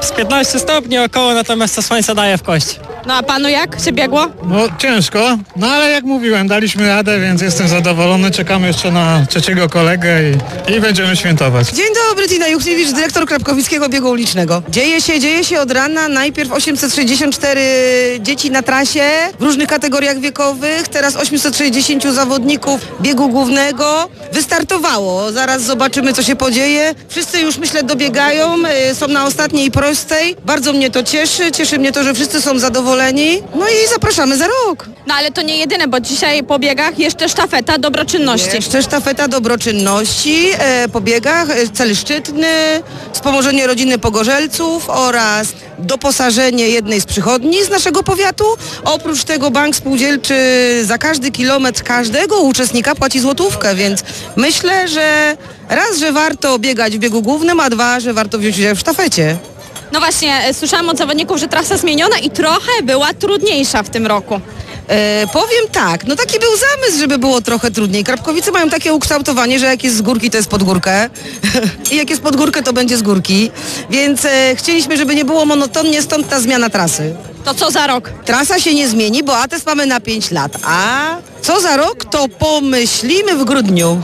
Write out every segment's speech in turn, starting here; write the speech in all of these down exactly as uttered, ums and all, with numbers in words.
z piętnaście stopni około, natomiast to słońce daje w kość. No a panu jak się biegło? No ciężko, no ale jak mówiłem, daliśmy radę, więc jestem zadowolony. Czekamy jeszcze na trzeciego kolegę i, i będziemy świętować. Dzień dobry, Tina Juchniewicz, dyrektor Krapkowickiego Biegu Ulicznego. Dzieje się, dzieje się od rana. Najpierw osiemset sześćdziesiąt cztery dzieci na trasie w różnych kategoriach wiekowych. Teraz osiemset sześćdziesiąt zawodników biegu głównego wystartowało. Zaraz zobaczymy, co się podzieje. Wszyscy już, myślę, dobiegają. Są na ostatniej prostej. Bardzo mnie to cieszy. Cieszy mnie to, że wszyscy są zadowoleni. No i zapraszamy za rok. No ale to nie jedyne, bo dzisiaj po biegach jeszcze sztafeta dobroczynności. Jeszcze sztafeta dobroczynności e, po biegach, e, cel szczytny, wspomożenie rodziny Pogorzelców oraz doposażenie jednej z przychodni z naszego powiatu. Oprócz tego Bank Spółdzielczy za każdy kilometr każdego uczestnika płaci złotówkę, więc myślę, że raz, że warto biegać w biegu głównym, a dwa, że warto wziąć udział w sztafecie. No właśnie, e, słyszałam od zawodników, że trasa zmieniona i trochę była trudniejsza w tym roku. E, powiem tak, no taki był zamysł, żeby było trochę trudniej. Krapkowice mają takie ukształtowanie, że jak jest z górki, to jest pod górkę i jak jest pod górkę, to będzie z górki, więc e, chcieliśmy, żeby nie było monotonnie, stąd ta zmiana trasy. To co za rok? Trasa się nie zmieni, bo atest mamy na pięć lat, a co za rok, to pomyślimy w grudniu.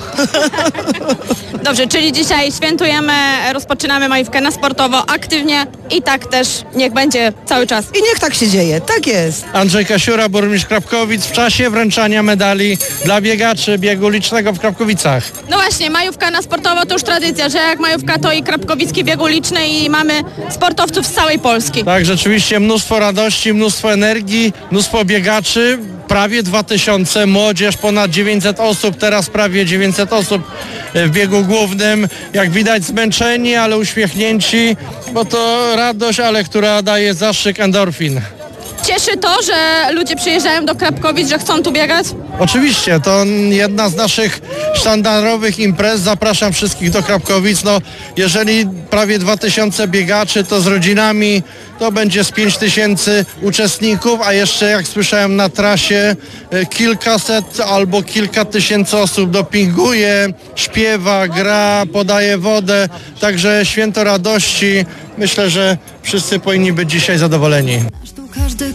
Dobrze, czyli dzisiaj świętujemy, rozpoczynamy majówkę na sportowo, aktywnie i tak też niech będzie cały czas. I niech tak się dzieje, tak jest. Andrzej Kasiura, burmistrz Krapkowic, w czasie wręczania medali dla biegaczy biegu ulicznego w Krapkowicach. No właśnie, majówka na sportowo to już tradycja, że jak majówka to i Krapkowicki bieg uliczny i mamy sportowców z całej Polski. Tak, rzeczywiście mnóstwo radości, mnóstwo energii, mnóstwo biegaczy, prawie dwa tysiące, młodzież ponad dziewięćset osób, teraz prawie dziewięćset osób w biegu głównym. Jak widać zmęczeni, ale uśmiechnięci, bo to radość, ale która daje zastrzyk endorfin. Cieszy to, że ludzie przyjeżdżają do Krapkowic, że chcą tu biegać? Oczywiście, to jedna z naszych sztandarowych imprez. Zapraszam wszystkich do Krapkowic. No, jeżeli prawie dwa tysiące biegaczy, to z rodzinami to będzie z pięć tysięcy uczestników, a jeszcze jak słyszałem na trasie e, kilkaset albo kilka tysięcy osób dopinguje, śpiewa, gra, podaje wodę. Także święto radości. Myślę, że wszyscy powinni być dzisiaj zadowoleni.